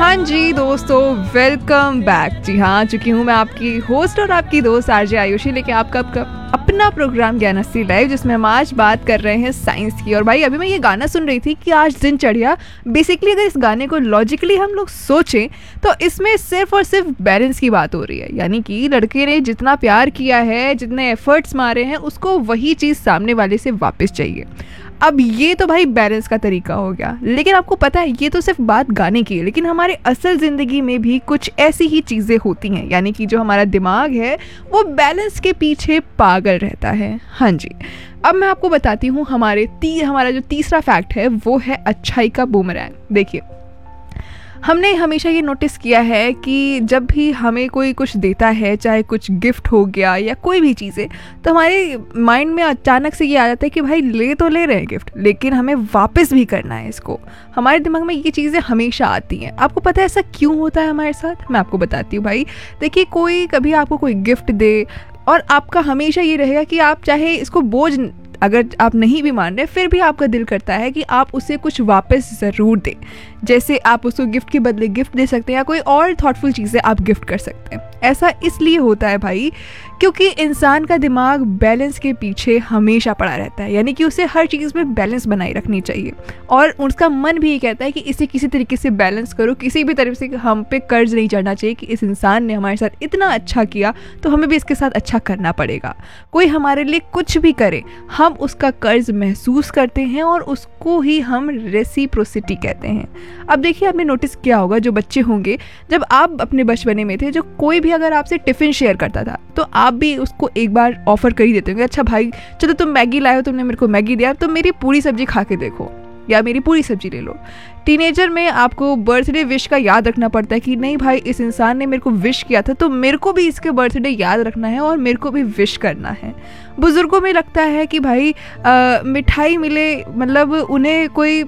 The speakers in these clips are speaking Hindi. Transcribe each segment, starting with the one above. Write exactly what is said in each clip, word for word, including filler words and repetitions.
हाँ जी दोस्तों, वेलकम बैक। जी हाँ, चुकी हूँ मैं आपकी होस्ट और आपकी दोस्त आरजे आयुषी, लेके आपका आपका अपना प्रोग्राम ज्ञानस्ती लाइव, जिसमें हम आज बात कर रहे हैं साइंस की। और भाई अभी मैं ये गाना सुन रही थी कि आज दिन चढ़िया। बेसिकली अगर इस गाने को लॉजिकली हम लोग सोचें तो इसमें सिर्फ और सिर्फ बैलेंस की बात हो रही है। यानी कि लड़के ने जितना प्यार किया है, जितने एफर्ट्स मारे हैं, उसको वही चीज़ सामने वाले से वापस चाहिए। अब ये तो भाई बैलेंस का तरीका हो गया, लेकिन आपको पता है ये तो सिर्फ बात गाने की है, लेकिन हमारे असल ज़िंदगी में भी कुछ ऐसी ही चीज़ें होती हैं। यानी कि जो हमारा दिमाग है वो बैलेंस के पीछे पागल रहता है। हाँ जी, अब मैं आपको बताती हूँ हमारे ती हमारा जो तीसरा फैक्ट है वो है अच्छाई का बूमरैंग। देखिए, हमने हमेशा ये नोटिस किया है कि जब भी हमें कोई कुछ देता है, चाहे कुछ गिफ्ट हो गया या कोई भी चीज़ें, तो हमारे माइंड में अचानक से ये आ जाता है कि भाई ले तो ले रहे हैं गिफ्ट, लेकिन हमें वापस भी करना है इसको। हमारे दिमाग में ये चीज़ें हमेशा आती हैं। आपको पता है ऐसा क्यों होता है हमारे साथ? मैं आपको बताती हूँ भाई। देखिए, कोई कभी आपको कोई गिफ्ट दे और आपका हमेशा ये रहेगा कि आप चाहे इसको बोझ, अगर आप नहीं भी मान रहे, फिर भी आपका दिल करता है कि आप उसे कुछ वापस ज़रूर दें। जैसे आप उसको गिफ्ट के बदले गिफ्ट दे सकते हैं या कोई और थॉटफुल चीज़ें आप गिफ्ट कर सकते हैं। ऐसा इसलिए होता है भाई क्योंकि इंसान का दिमाग बैलेंस के पीछे हमेशा पड़ा रहता है। यानी कि उसे हर चीज़ में बैलेंस बनाए रखनी चाहिए, और उसका मन भी ये कहता है कि इसे किसी तरीके से बैलेंस करो। किसी भी तरह से हम पे कर्ज नहीं चढ़ना चाहिए कि इस इंसान ने हमारे साथ इतना अच्छा किया तो हमें भी इसके साथ अच्छा करना पड़ेगा। कोई हमारे लिए कुछ भी करे, हम उसका कर्ज महसूस करते हैं और उसको ही हम रेसिप्रोसिटी कहते हैं। अब देखिए, आपने नोटिस किया होगा, जो बच्चे होंगे, जब आप अपने बचपने में थे, जो कोई भी अगर आपसे टिफ़िन शेयर करता था तो आप भी उसको एक बार ऑफर कर ही देते होंगे, अच्छा भाई चलो तुम मैगी लाए हो, तुमने मेरे को मैगी दिया, तो मेरी पूरी सब्जी खा के देखो या मेरी पूरी सब्जी ले लो। टीनेजर में आपको बर्थडे विश का याद रखना पड़ता है कि नहीं भाई, इस इंसान ने मेरे को विश किया था तो मेरे को भी इसके बर्थडे याद रखना है और मेरे को भी विश करना है। बुजुर्गों में लगता है कि भाई आ, मिठाई मिले, मतलब उन्हें कोई,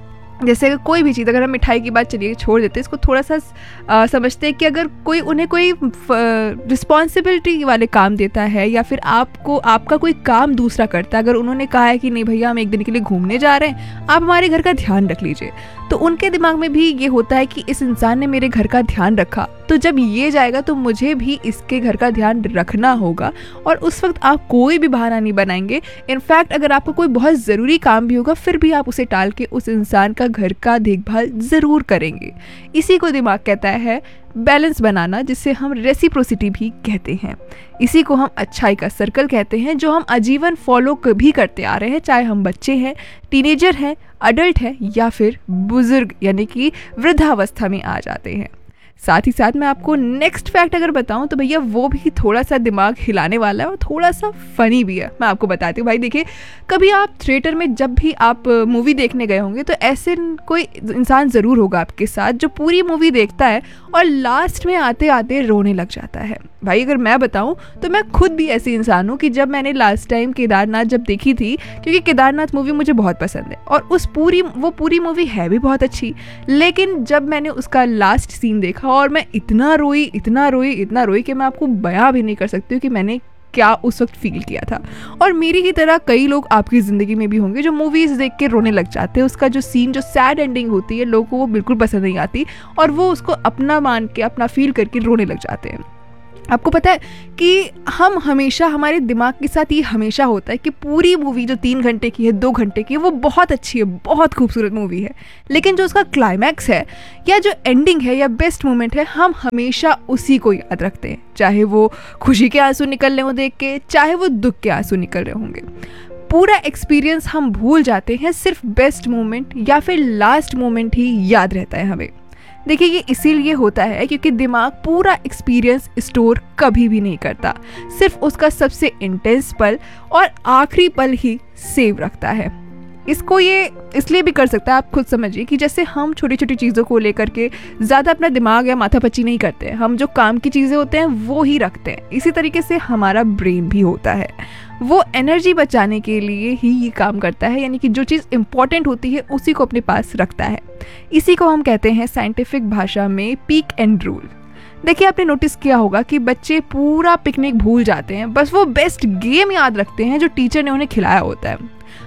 जैसे कोई भी चीज़, अगर हम मिठाई की बात चलिए छोड़ देते हैं, इसको थोड़ा सा आ, समझते हैं कि अगर कोई उन्हें कोई रिस्पॉन्सिबिलिटी वाले काम देता है या फिर आपको आपका कोई काम दूसरा करता है, अगर उन्होंने कहा है कि नहीं भैया हम एक दिन के लिए घूमने जा रहे हैं, आप हमारे घर का ध्यान रख लीजिए, तो उनके दिमाग में भी ये होता है कि इस इंसान ने मेरे घर का ध्यान रखा, तो जब ये जाएगा तो मुझे भी इसके घर का ध्यान रखना होगा। और उस वक्त आप कोई भी बहाना नहीं बनाएंगे। इनफैक्ट अगर आपको कोई बहुत ज़रूरी काम भी होगा, फिर भी आप उसे टाल के उस इंसान का घर का देखभाल ज़रूर करेंगे। इसी को दिमाग कहता है बैलेंस बनाना, जिसे हम रेसिप्रोसिटी भी कहते हैं। इसी को हम अच्छाई का सर्कल कहते हैं, जो हम आजीवन फॉलो भी करते आ रहे हैं, चाहे हम बच्चे हैं, टीनेजर हैं, अडल्ट हैं या फिर बुजुर्ग यानी कि वृद्धावस्था में आ जाते हैं। साथ ही साथ मैं आपको नेक्स्ट फैक्ट अगर बताऊं तो भैया वो भी थोड़ा सा दिमाग हिलाने वाला है और थोड़ा सा फनी भी है। मैं आपको बताती हूँ भाई। देखिए, कभी आप थिएटर में जब भी आप मूवी देखने गए होंगे तो ऐसे कोई इंसान ज़रूर होगा आपके साथ जो पूरी मूवी देखता है और लास्ट में आते आते रोने लग जाता है। भाई अगर मैं बताऊं तो मैं खुद भी ऐसी इंसान हूँ कि जब मैंने लास्ट टाइम केदारनाथ जब देखी थी, क्योंकि केदारनाथ मूवी मुझे बहुत पसंद है और उस पूरी वो पूरी मूवी है भी बहुत अच्छी, लेकिन जब मैंने उसका लास्ट सीन देखा और मैं इतना रोई इतना रोई इतना रोई कि मैं आपको बयां भी नहीं कर सकती हूँ कि मैंने क्या उस वक्त फील किया था। और मेरी ही तरह कई लोग आपकी ज़िंदगी में भी होंगे जो मूवीज़ देख के रोने लग जाते हैं। उसका जो सीन, जो सैड एंडिंग होती है, लोगों को वो बिल्कुल पसंद नहीं आती और वो उसको अपना मान के, अपना फील करके रोने लग जाते हैं। आपको पता है कि हम हमेशा, हमारे दिमाग के साथ ये हमेशा होता है कि पूरी मूवी जो तीन घंटे की है, दो घंटे की है, वो बहुत अच्छी है, बहुत खूबसूरत मूवी है, लेकिन जो उसका क्लाइमैक्स है या जो एंडिंग है या बेस्ट मोमेंट है, हम हमेशा उसी को याद रखते हैं। चाहे वो खुशी के आंसू निकल रहे हो देख के, चाहे वो दुख के आंसू निकल रहे होंगे, पूरा एक्सपीरियंस हम भूल जाते हैं। सिर्फ बेस्ट मोमेंट या फिर लास्ट मोमेंट ही याद रहता है हमें। देखिए, ये इसीलिए होता है क्योंकि दिमाग पूरा एक्सपीरियंस स्टोर कभी भी नहीं करता, सिर्फ उसका सबसे इंटेंस पल और आखिरी पल ही सेव रखता है। इसको ये इसलिए भी कर सकता है, आप खुद समझिए, कि जैसे हम छोटी छोटी चीज़ों को लेकर के ज़्यादा अपना दिमाग या माथापच्ची नहीं करते हैं, हम जो काम की चीज़ें होते हैं वो ही रखते हैं। इसी तरीके से हमारा ब्रेन भी होता है, वो एनर्जी बचाने के लिए ही ये काम करता है, यानी कि जो चीज़ इंपॉर्टेंट होती है उसी को अपने पास रखता है। इसी को हम कहते हैं साइंटिफिक भाषा में पीक एंड रूल। देखिए, आपने नोटिस किया होगा कि बच्चे पूरा पिकनिक भूल जाते हैं, बस वो बेस्ट गेम याद रखते हैं जो टीचर ने उन्हें खिलाया होता है।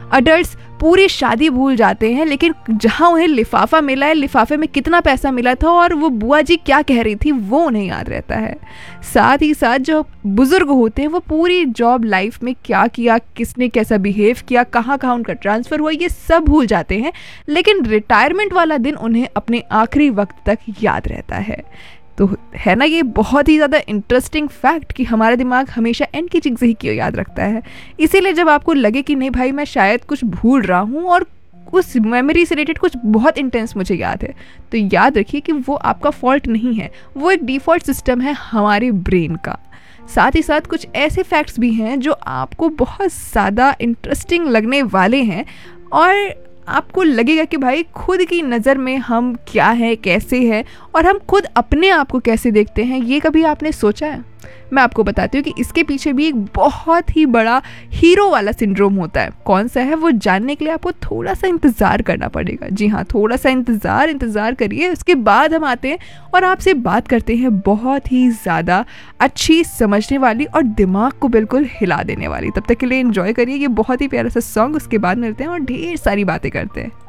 अडल्ट्स पूरी शादी भूल जाते हैं, लेकिन जहाँ उन्हें लिफाफा मिला है, लिफाफे में कितना पैसा मिला था और वो बुआ जी क्या कह रही थी वो उन्हें याद रहता है। साथ ही साथ जो बुजुर्ग होते हैं वो पूरी जॉब लाइफ में क्या किया, किसने कैसा बिहेव किया, कहाँ कहाँ उनका ट्रांसफ़र हुआ, ये सब भूल जाते हैं, लेकिन रिटायरमेंट वाला दिन उन्हें अपने आखिरी वक्त तक याद रहता है। तो है ना ये बहुत ही ज़्यादा इंटरेस्टिंग फैक्ट कि हमारा दिमाग हमेशा एंड की चीज़ें ही क्यों याद रखता है। इसीलिए जब आपको लगे कि नहीं भाई मैं शायद कुछ भूल रहा हूँ और उस मेमोरी से रिलेटेड कुछ बहुत इंटेंस मुझे याद है, तो याद रखिए कि वो आपका फॉल्ट नहीं है, वो एक डिफ़ॉल्ट सिस्टम है हमारे ब्रेन का। साथ ही साथ कुछ ऐसे फैक्ट्स भी हैं जो आपको बहुत ज़्यादा इंटरेस्टिंग लगने वाले हैं और आपको लगेगा कि भाई खुद की नज़र में हम क्या है, कैसे हैं और हम खुद अपने आप को कैसे देखते हैं, ये कभी आपने सोचा है? मैं आपको बताती हूँ कि इसके पीछे भी एक बहुत ही बड़ा हीरो वाला सिंड्रोम होता है। कौन सा है वो जानने के लिए आपको थोड़ा सा इंतज़ार करना पड़ेगा। जी हाँ, थोड़ा सा इंतज़ार इंतज़ार करिए, उसके बाद हम आते हैं और आपसे बात करते हैं बहुत ही ज़्यादा अच्छी, समझने वाली और दिमाग को बिल्कुल हिला देने वाली। तब तक के लिए एंजॉय करिए ये बहुत ही प्यारा सा सॉन्ग, उसके बाद मिलते हैं और ढेर सारी बातें करते हैं।